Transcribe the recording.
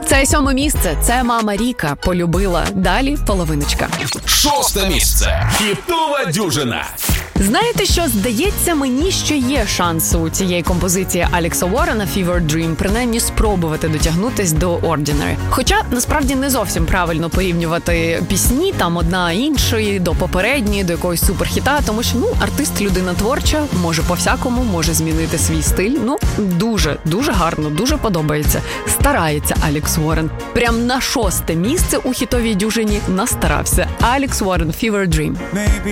Це 7 місце. Це мама Ріка полюбила. Далі половиночка. 6 місце. Хітова дюжина. Знаєте що, здається мені, що є шанс у цієї композиції Алекса Уоррена «Fever Dream» принаймні спробувати дотягнутись до Ordinary. Хоча, насправді, не зовсім правильно порівнювати пісні, там одна іншої, до попередньої, до якогось суперхіта, тому що, артист людина творча, може по-всякому, може змінити свій стиль. Дуже гарно, дуже подобається. Старається Алекс Уоррен. Прям на 6 місце у хітовій дюжині настарався. Алекс Уоррен «Fever Dream».